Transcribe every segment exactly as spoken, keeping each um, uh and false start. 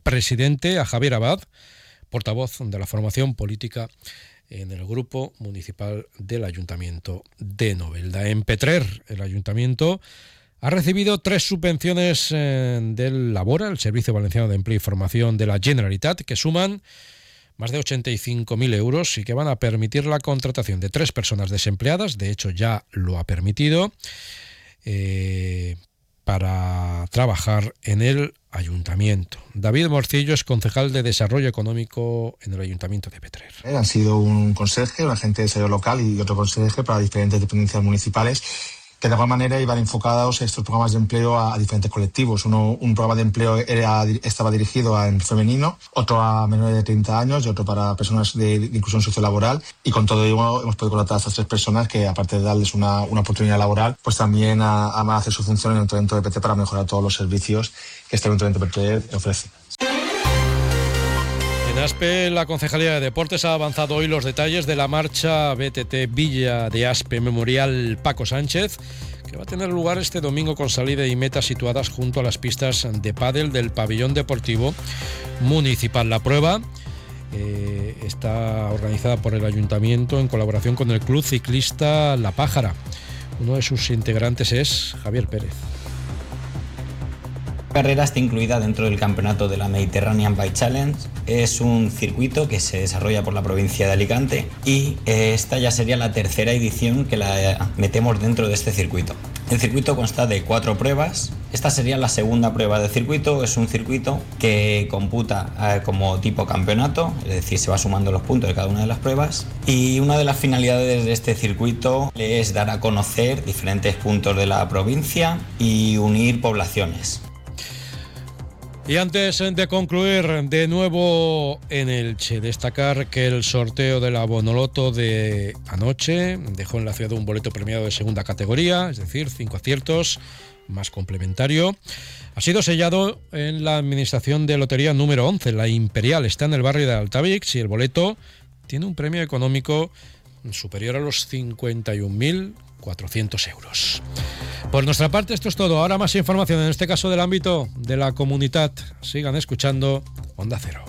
presidente, a Javier Abad, portavoz de la formación política en el Grupo Municipal del Ayuntamiento de Novelda. En Petrer, el Ayuntamiento ha recibido tres subvenciones eh, del Labora, el Servicio Valenciano de Empleo y Formación de la Generalitat, que suman más de ochenta y cinco mil euros y que van a permitir la contratación de tres personas desempleadas. De hecho, ya lo ha permitido, eh, para trabajar en el Ayuntamiento. David Morcillo es concejal de Desarrollo Económico en el Ayuntamiento de Petrer. Han sido un conseje, un agente de desarrollo local y otro conseje para diferentes dependencias municipales que de alguna manera iban enfocados estos programas de empleo a, a diferentes colectivos. Uno, un programa de empleo era, estaba dirigido a en femenino, otro a menores de treinta años y otro para personas de, de inclusión sociolaboral. Y con todo ello hemos podido contratar a estas tres personas que, aparte de darles una, una oportunidad laboral, pues también a, a hacer su función en el Ayuntamiento de Petrer para mejorar todos los servicios que este Ayuntamiento de Petrer ofrece. En Aspe, la Concejalía de Deportes ha avanzado hoy los detalles de la marcha B T T Villa de Aspe Memorial Paco Sánchez, que va a tener lugar este domingo con salida y meta situadas junto a las pistas de pádel del pabellón deportivo municipal. La prueba eh, está organizada por el Ayuntamiento en colaboración con el Club Ciclista La Pájara. Uno de sus integrantes es Javier Pérez. La carrera está incluida dentro del campeonato de la Mediterranean Bike Challenge. Es un circuito que se desarrolla por la provincia de Alicante y esta ya sería la tercera edición que la metemos dentro de este circuito. El circuito consta de cuatro pruebas. Esta sería la segunda prueba del circuito. Es un circuito que computa eh, como tipo campeonato, es decir, se va sumando los puntos de cada una de las pruebas. Y una de las finalidades de este circuito es dar a conocer diferentes puntos de la provincia y unir poblaciones. Y antes de concluir, de nuevo en Elche, destacar que el sorteo de la Bonoloto de anoche dejó en la ciudad un boleto premiado de segunda categoría, es decir, cinco aciertos, más complementario. Ha sido sellado en la administración de lotería número once, la Imperial, está en el barrio de Altavix y el boleto tiene un premio económico superior a los cincuenta y un mil cuatrocientos euros. Por nuestra parte, esto es todo. Ahora más información, en este caso del ámbito de la comunidad. Sigan escuchando Onda Cero.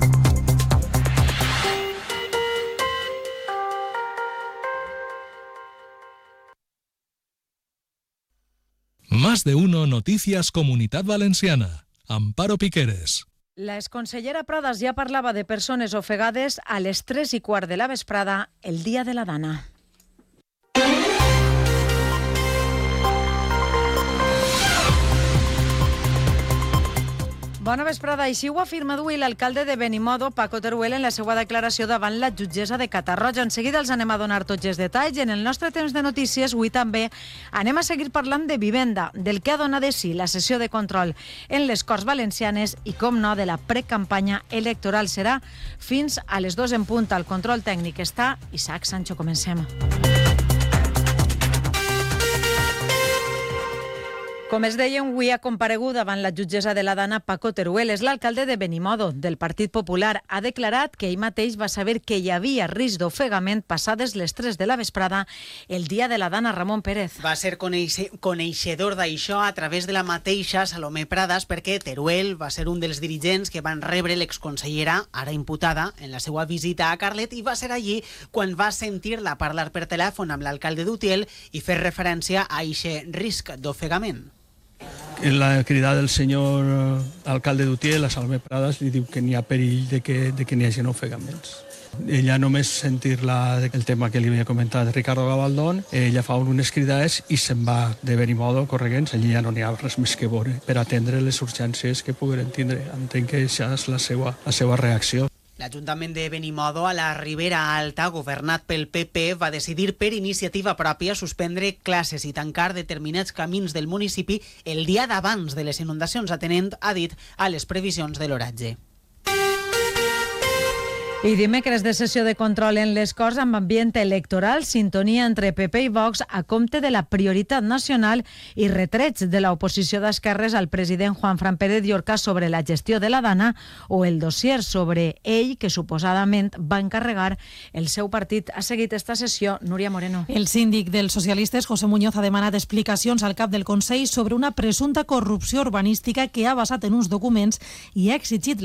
Más de uno Noticias Comunitat Valenciana. Amparo Piqueres. La exconsellera Pradas ja parlava de persones ofegades a les tres i quart de la vesprada el dia de la Dana. Bona vesprada. Així ho afirma avui l'alcalde de Benimodo, Paco Teruel, en la seva declaració davant la jutgessa de Catarroja. En seguida els anem a donar tots els detalls. En el nostre temps de notícies, avui també anem a seguir parlant de vivenda, del que ha donat de si la sessió de control en les Corts Valencianes i, com no, de la precampanya electoral. Serà fins a les dues en punt. Al control tècnic està Isaac Sancho. Comencem. Com es deia, avui ha comparegut davant la jutgessa de la Dana Paco Teruel. És l'alcalde de Benimodo, del Partit Popular. Ha declarat que ell mateix va saber que hi havia risc d'ofegament passades les tres de la vesprada el dia de la Dana. Ramon Pérez. Va ser coneixe, coneixedor d'això a través de la mateixa Salomé Pradas, perquè Teruel va ser un dels dirigents que van rebre l'exconsellera, ara imputada, en la seva visita a Carlet, i va ser allí quan va sentir-la parlar per telèfon amb l'alcalde d'Utiel i fer referència a eixe risc d'ofegament. En la cridada del senyor alcalde d'Utiel, a Salomé Pradas, li diu que n'hi ha perill de que, de que n'hi hagi ofegaments. Ella només sentir-la, el tema que li havia comentat Ricardo Gavaldón, ella fa unes cridades i se'n va de Benimodo correguents. Allí ja no n'hi ha res més que veure per atendre les urgències que pogueren tindre. Entenc que això és la seva, la seva reacció. L'Ajuntament de Benimodo, a la Ribera Alta, governat pel P P, va decidir per iniciativa pròpia suspendre classes i tancar determinats camins del municipi el dia d'abans de les inundacions, atenent, ha dit, a les previsions de l'oratge. I dimecres de sessió de control en les Corts amb ambient electoral, sintonia entre P P i Vox a compte de la prioritat nacional i retrets de l'oposició d'esquerres al president Juan Fran Pérez Llorca sobre la gestió de la Dana o el dossier sobre ell que suposadament va encarregar el seu partit. Ha seguit esta sessió Núria Moreno. El síndic dels socialistes, José Muñoz, ha demanat explicacions al cap del Consell sobre una presumpta corrupció urbanística que ha basat en uns documents i ha exigit